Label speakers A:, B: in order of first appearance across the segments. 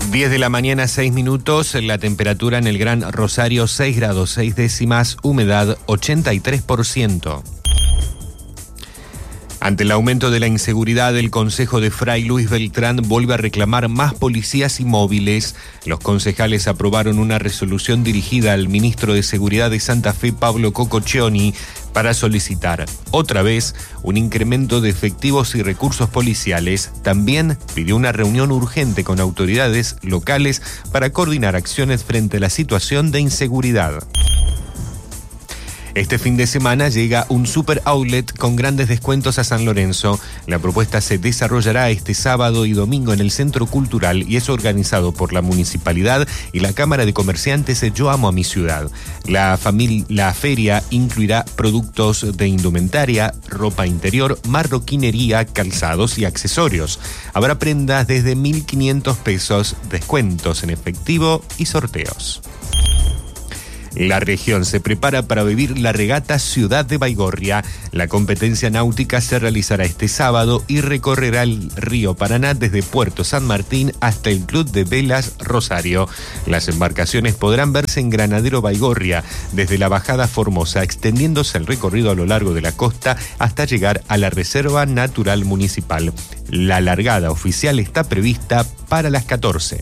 A: 10 de la mañana, 6 minutos, la temperatura en el Gran Rosario 6 grados 6 décimas, humedad 83%. Ante el aumento de la inseguridad, el Concejo de Fray Luis Beltrán vuelve a reclamar más policías y móviles. Los concejales aprobaron una resolución dirigida al ministro de Seguridad de Santa Fe, Pablo Cococcioni, para solicitar otra vez un incremento de efectivos y recursos policiales. También pidió una reunión urgente con autoridades locales para coordinar acciones frente a la situación de inseguridad. Este fin de semana llega un super outlet con grandes descuentos a San Lorenzo. La propuesta se desarrollará este sábado y domingo en el Centro Cultural y es organizado por la Municipalidad y la Cámara de Comerciantes Yo Amo a Mi Ciudad. La feria incluirá productos de indumentaria, ropa interior, marroquinería, calzados y accesorios. Habrá prendas desde 1.500 pesos, descuentos en efectivo y sorteos. La región se prepara para vivir la regata Ciudad de Baigorria. La competencia náutica se realizará este sábado y recorrerá el río Paraná desde Puerto San Martín hasta el Club de Velas Rosario. Las embarcaciones podrán verse en Granadero Baigorria, desde la Bajada Formosa, extendiéndose el recorrido a lo largo de la costa hasta llegar a la Reserva Natural Municipal. La largada oficial está prevista para las 14.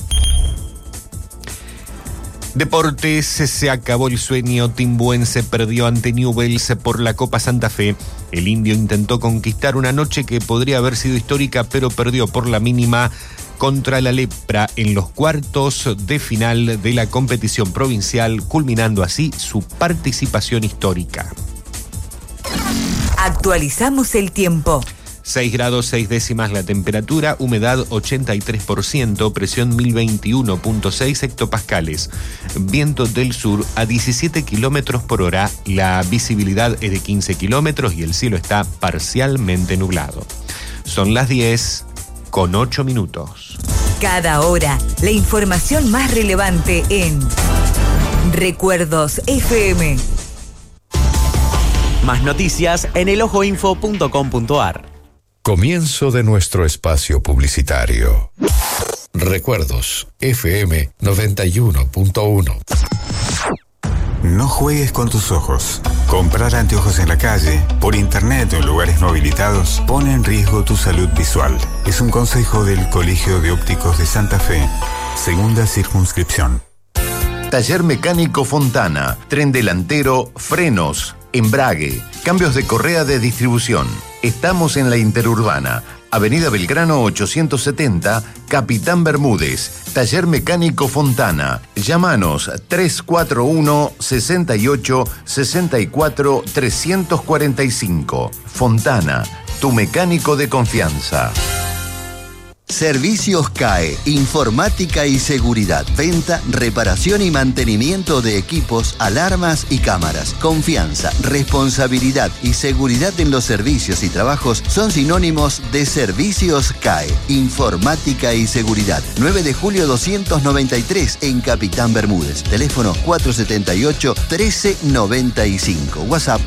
A: Deportes, se acabó el sueño. Timbuense perdió ante Newell's por la Copa Santa Fe. El indio intentó conquistar una noche que podría haber sido histórica, pero perdió por la mínima contra la Lepra en los cuartos de final de la competición provincial, culminando así su participación histórica.
B: Actualizamos el tiempo.
A: 6 grados 6 décimas la temperatura, humedad 83%, presión 1021.6 hectopascales, viento del sur a 17 kilómetros por hora, la visibilidad es de 15 kilómetros y el cielo está parcialmente nublado. Son las 10 con 8 minutos.
B: Cada hora, la información más relevante en Recuerdos FM.
C: Más noticias en elojoinfo.com.ar.
D: Comienzo de nuestro espacio publicitario. Recuerdos FM 91.1.
E: No juegues con tus ojos. Comprar anteojos en la calle, por internet o en lugares no habilitados pone en riesgo tu salud visual. Es un consejo del Colegio de Ópticos de Santa Fe, segunda circunscripción.
F: Taller Mecánico Fontana, tren delantero, frenos, embrague, cambios de correa de distribución. Estamos en la Interurbana, Avenida Belgrano 870, Capitán Bermúdez. Taller Mecánico Fontana. Llámanos 341 68 64 345. Fontana, tu mecánico de confianza.
G: Servicios CAE, informática y seguridad, venta, reparación y mantenimiento de equipos, alarmas y cámaras. Confianza, responsabilidad y seguridad en los servicios y trabajos son sinónimos de Servicios CAE, informática y seguridad. 9 de julio 293 en Capitán Bermúdez. Teléfono 478-1395. WhatsApp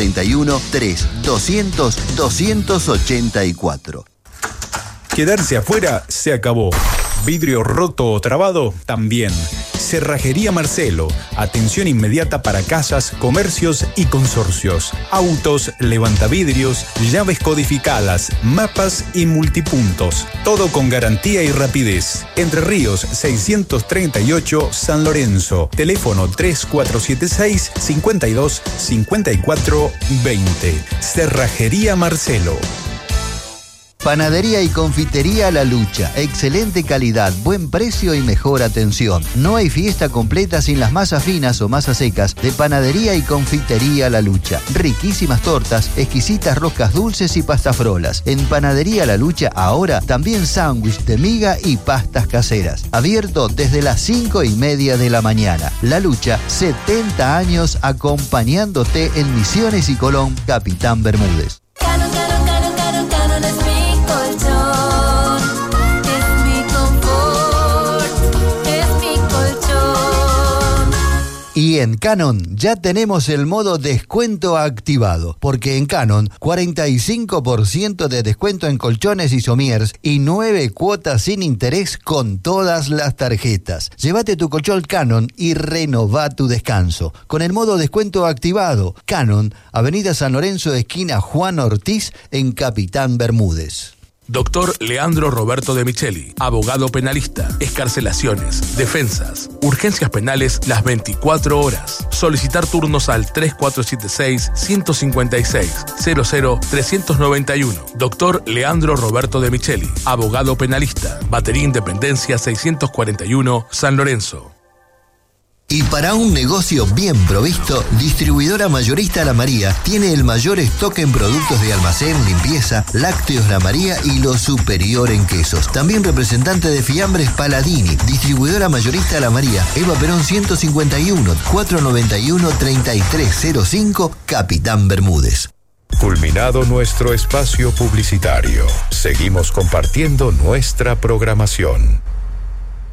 G: 341-3-200-284.
H: Quedarse afuera se acabó. Vidrio roto o trabado también. Cerrajería Marcelo. Atención inmediata para casas, comercios y consorcios. Autos, levantavidrios, llaves codificadas, mapas y multipuntos. Todo con garantía y rapidez. Entre Ríos 638 San Lorenzo. Teléfono 3476 52 54 20. Cerrajería Marcelo.
G: Panadería y confitería La Lucha. Excelente calidad, buen precio y mejor atención. No hay fiesta completa sin las masas finas o masas secas de Panadería y confitería La Lucha. Riquísimas tortas, exquisitas roscas dulces y pastafrolas. En Panadería La Lucha ahora también sándwich de miga y pastas caseras. Abierto desde las 5:30 de la mañana. La Lucha, 70 años acompañándote en Misiones y Colón, Capitán Bermúdez. Y en Canon ya tenemos el modo descuento activado, porque en Canon 45% de descuento en colchones y somiers y 9 cuotas sin interés con todas las tarjetas. Llévate tu colchón Canon y renová tu descanso. Con el modo descuento activado, Canon, Avenida San Lorenzo, esquina Juan Ortiz, en Capitán Bermúdez.
I: Doctor Leandro Roberto de Micheli, abogado penalista, excarcelaciones, defensas, urgencias penales las 24 horas. Solicitar turnos al 3476-156-00-391. Doctor Leandro Roberto de Micheli, abogado penalista, Batería Independencia 641, San Lorenzo.
G: Y para un negocio bien provisto, Distribuidora Mayorista La María tiene el mayor stock en productos de almacén, limpieza, lácteos La María y lo superior en quesos. También representante de fiambres Paladini. Distribuidora Mayorista La María, Eva Perón 151, 491-3305, Capitán Bermúdez.
D: Culminado nuestro espacio publicitario, seguimos compartiendo nuestra programación.